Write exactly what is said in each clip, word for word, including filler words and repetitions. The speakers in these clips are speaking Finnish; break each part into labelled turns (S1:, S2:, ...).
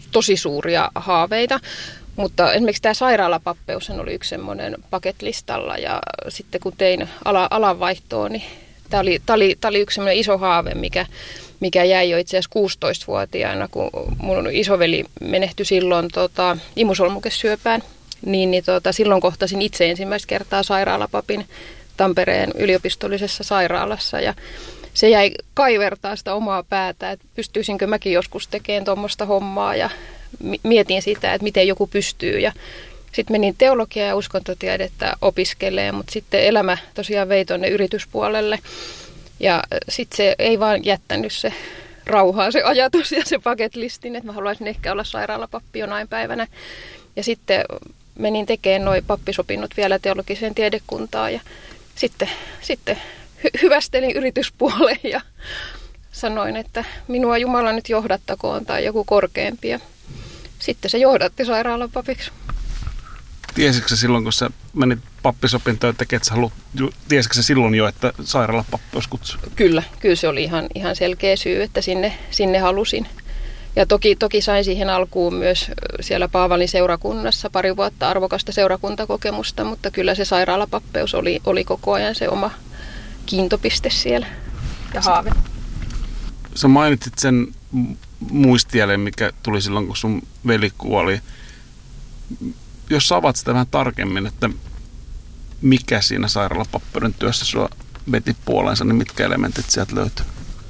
S1: tosi suuria haaveita. Mutta esimerkiksi tämä sairaalapappeus oli yksi semmoinen paketlistalla ja sitten kun tein ala, alanvaihtoa, niin tämä oli, tämä oli, tämä oli yksi semmoinen iso haave, mikä, mikä jäi jo itse asiassa kuusitoistavuotiaana, kun mun isoveli menehtyi silloin tota, imusolmukesyöpään, niin, niin tota, silloin kohtasin itse ensimmäistä kertaa sairaalapapin Tampereen yliopistollisessa sairaalassa ja se jäi kaivertaa sitä omaa päätä, että pystyisinkö mäkin joskus tekemään tuommoista hommaa ja mietin sitä, että miten joku pystyy ja sitten menin teologiaa ja uskontotiedettä opiskelemaan, mutta sitten elämä tosiaan vei tuonne yrityspuolelle ja sitten se ei vaan jättänyt se rauhaa se ajatus ja se paketlistin, että mä haluaisin ehkä olla sairaalapappi jonain päivänä ja sitten menin tekemään nuo pappisopinnot vielä teologiseen tiedekuntaan ja sitten, sitten hy- hyvästelin yrityspuoleen ja sanoin, että minua Jumala nyt johdattakoon tai joku korkeampi ja sitten se johdatti sairaalapapiksi.
S2: Tiesitkö sä silloin, kun sä menit pappisopintoon tekemään, että sä haluat, tiesitkö sä silloin jo, että sairaalapappi olisi kutsu?
S1: Kyllä, kyllä se oli ihan, ihan selkeä syy, että sinne, sinne halusin. Ja toki, toki sain siihen alkuun myös siellä Paavalin seurakunnassa pari vuotta arvokasta seurakuntakokemusta, mutta kyllä se sairaalapappeus oli, oli koko ajan se oma kiintopiste siellä ja haave.
S2: Sä mainitsit sen muistijäljen, mikä tuli silloin, kun sun veli kuoli. Jos sä avaat sitä vähän tarkemmin, että mikä siinä sairaalapappeuden työssä sua veti puoleensa, niin mitkä elementit sieltä löytyy?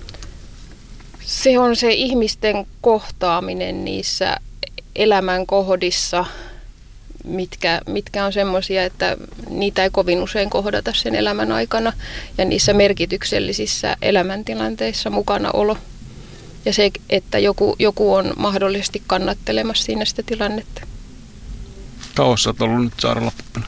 S1: Se on se ihmisten kohtaaminen niissä elämän kohdissa, mitkä, mitkä on semmoisia, että niitä ei kovin usein kohdata sen elämän aikana ja niissä merkityksellisissä elämäntilanteissa mukana olo. Ja se, että joku, joku on mahdollisesti kannattelemassa siinä sitä tilannetta.
S2: Kauas sä oot ollut nyt sairaalapappina?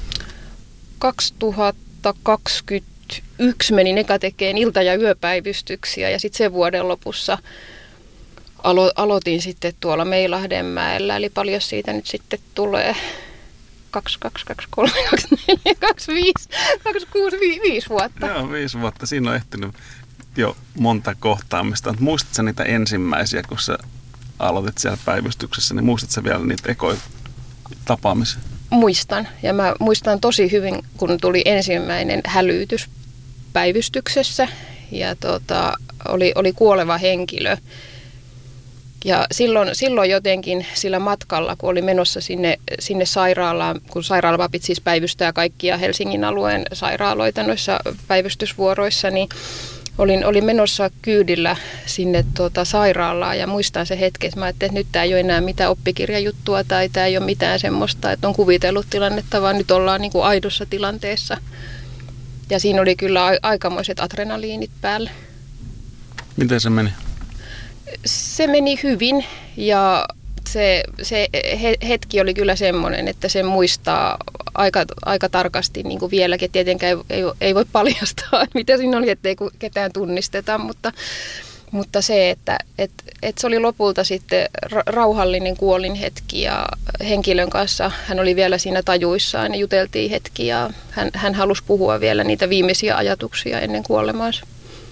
S1: kaksituhattakaksikymmentäyksi menin eka tekemään ilta- ja yöpäivystyksiä ja sitten sen vuoden lopussa alo- aloitin sitten tuolla Meilahdenmäellä. Eli paljon siitä nyt sitten tulee kaksi, kaksi, kaksi, kolme, kaksi, neljä, kaksi, viisi, kaksi, kuusi, viisi vuotta.
S2: Joo, viisi vuotta. Siinä on ehtinyt jo monta kohtaamista. Mutta muistatko niitä ensimmäisiä, kun sä aloitit siellä päivystyksessä, niin muistatko vielä niitä ekoja tapaamisia?
S1: Muistan. Ja mä muistan tosi hyvin, kun tuli ensimmäinen hälytys päivystyksessä ja tota, oli, oli kuoleva henkilö. Ja silloin, silloin jotenkin sillä matkalla, kun oli menossa sinne, sinne sairaalaan, kun sairaalapapit siis päivystää kaikkia Helsingin alueen sairaaloita noissa päivystysvuoroissa, niin olin, olin menossa kyydillä sinne tuota sairaalaan ja muistan se hetken, että mä ajattelin, että nyt tämä ei ole enää mitään oppikirjajuttua tai tämä ei ole mitään semmoista, että on kuvitellut tilannetta, vaan nyt ollaan niin kuin aidossa tilanteessa. Ja siinä oli kyllä aikamoiset adrenaliinit päällä.
S2: Miten se meni?
S1: Se meni hyvin ja se, se hetki oli kyllä semmoinen, että se muistaa aika, aika tarkasti niin kuin vieläkin. Tietenkään ei, ei, ei voi paljastaa, mitä siinä oli, ettei ketään tunnisteta, mutta, mutta se, että et, et se oli lopulta sitten rauhallinen kuolinhetki ja henkilön kanssa hän oli vielä siinä tajuissaan ja juteltiin hetki ja hän, hän halusi puhua vielä niitä viimeisiä ajatuksia ennen kuolemaansa.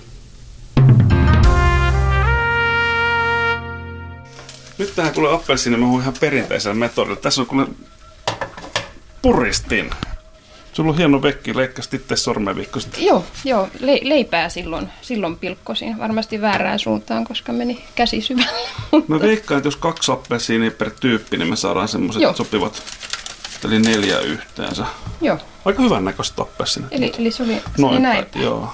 S2: Nyt tähän kuule appelsiini, mä huun ihan perinteisellä metodilla. Tässä on kuule puristin. Sulla on hieno vekki, leikkasit itse sormenvihkosta.
S1: Joo, joo le- leipää silloin, silloin pilkkosin. Varmasti väärään suuntaan, koska meni käsi syvälle.
S2: Mä veikkaan, että jos kaksi appelsiiniä per tyyppi, niin me saadaan semmoiset sopivat. Eli neljä yhteensä.
S1: Joo.
S2: Aika hyvän näköistä appelsiinit.
S1: Eli, eli se oli, se
S2: Noin
S1: oli näin.
S2: päin, joo.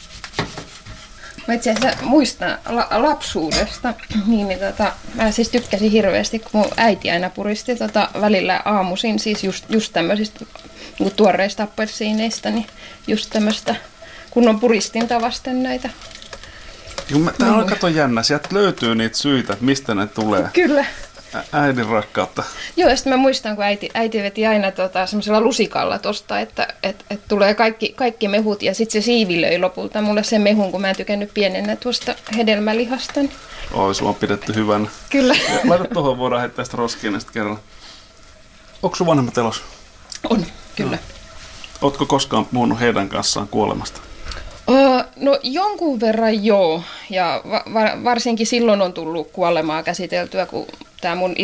S1: Mä itse asiassa muistan la- lapsuudesta, niin, niin tota, mä siis tykkäsin hirveästi, kun mun äiti aina puristi tota, välillä aamuisin, siis just, just tämmöisistä niin tuoreista appelsiineista, niin just tämmöistä kunnon puristinta vasten näitä.
S2: Tämä on kato jännä, sieltä löytyy niitä syitä, että mistä ne tulee.
S1: Kyllä.
S2: Ä- äidin rakkautta.
S1: Joo, ja sitten mä muistan, kun äiti, äiti veti aina tota, semmoisella lusikalla tosta, että et, et tulee kaikki, kaikki mehut, ja sitten se siivilöi lopulta mulle sen mehun, kun mä en tykännyt pienenä tuosta hedelmälihasta.
S2: Oi, sulla on pidetty hyvänä.
S1: Kyllä.
S2: Ja laita tuohon, voidaan heittää sitä roskiin sitten kerralla. Onko sun vanhemmat elossa?
S1: On, kyllä.
S2: No. Ootko koskaan puhunut heidän kanssaan kuolemasta?
S1: Uh, no jonkun verran joo, ja va- va- varsinkin silloin on tullut kuolemaa käsiteltyä, kun tämä mun